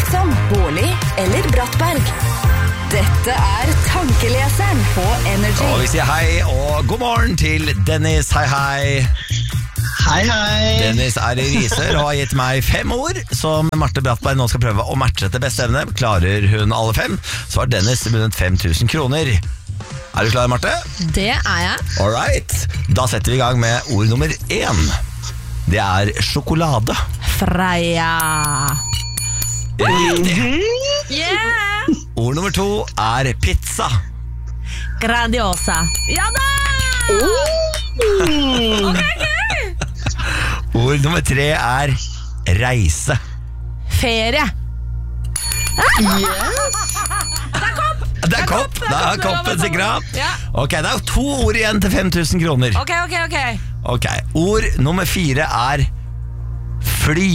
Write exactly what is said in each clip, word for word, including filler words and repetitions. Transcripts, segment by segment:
som Bårli eller Brattberg. Dette er Tankeleseren på Energy. Og vi sier hei og god morgen til Dennis. Hei, hei. Hei, hei. Dennis er i Risør og har gitt meg fem ord som Marte Brattberg nå skal prøve å matche til beste evne. Klarer hun alle fem, så har Dennis vunnet fem tusen kroner. Er du klar, Marte? Det er jeg. All right. Da setter vi i gang med ord nummer én. Det er sjokolade. Freia. Riktig. Yeah. Ord nummer to er pizza. Grandiosa. Ja da! Mm. Ok, ok. Ord nummer tre er reise. Ferie. Yes. Det er kopp. Det er koppen sikra. Ja. Ok, det er jo to ord igjen til fem tusen kroner. Ok, ok, ok. Ok, ord nummer fire er fly.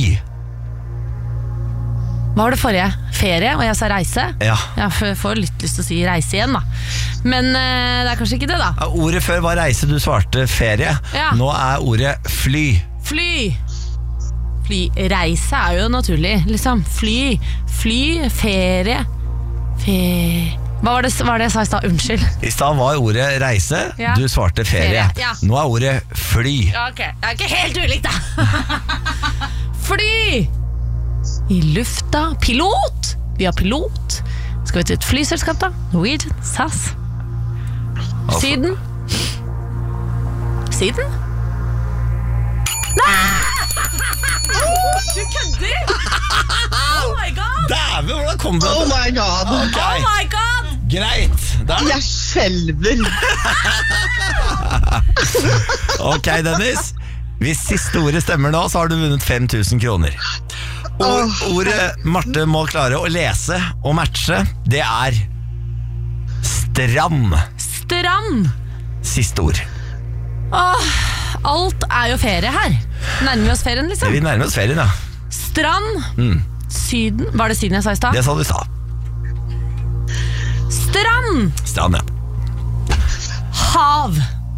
Hva var det forrige? Ferie, og jeg sa reise. Ja. Jeg får litt lyst til å si reise igjen da. Men uh, det er kanskje ikke det da. Ordet før var reise, du svarte ferie. Ja. Nå er ordet fly. Fly. Fly. Reise er jo naturlig, liksom. Fly. Fly, ferie. Fe... Hva var det, hva var det jeg sa i stad? Unnskyld. I stad var ordet reise, Ja. du svarte ferie. Ferie, ja. Nå er ordet fly. Ja, ok. Det er ikke helt ulikt da. Fly. I lufta. Pilot. Vi har pilot. Skal vi til et flyselskap da? Norwegian, S A S. Syden. Syden? Nei! Du kødder! Oh my god! Dæven, hvordan kom du? Oh my god. Ok, Oh my god! greit. Da er det. Jeg skjelver. Ok, Dennis. Hvis siste ordet stemmer nå, så har du vunnet fem tusen kroner. Ord, ordet Marte må klare å lese og matche, det er strand. Strand. Siste ord. Åh, alt er jo ferie her. Nærmer vi oss ferien liksom? Vi nærmer oss ferien, ja. Strand. Mm. Syden. Var det syden jeg sa i stad? Det sa du sa. Strand. Strand, ja. Hav.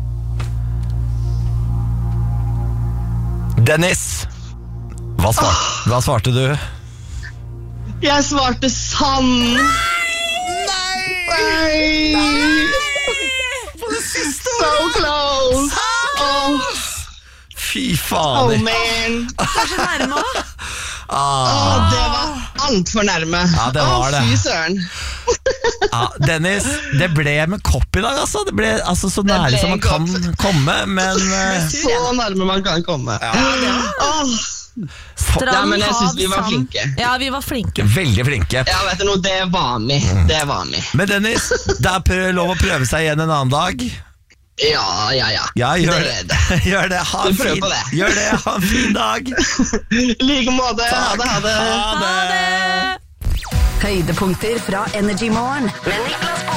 Dennis, hva, svar, hva svarte du? Jeg svarte sand. Nei! På det siste So close. Oh, Fy oh fader. man. Det er så nærme også. Ah, Åh, det var alt for nærme. Ja, det var det. Åh, fy søren. ah, Dennis, det ble med kopp i dag, altså. Det ble altså, så nære ble som man kopp. kan komme, men eh, Så nærme man kan komme. Åh. Strand, Ja, men jeg hav, synes vi var sand. flinke. Ja, vi var flinke. veldig flinke. Ja, vet du noe, det var vi. Det var vi. Men Dennis, det er prøv, lov å prøve seg igjen en annen dag. Ja, ja, ja. Ja, gjør Det det. er det. Gjør det. Ha Vi en prøver fin, på det. gjør det. Ha en fin dag. I like måte. Ha det, ha det. Ha det. Høydepunkter fra Energy Morgen med Niklas Baarli.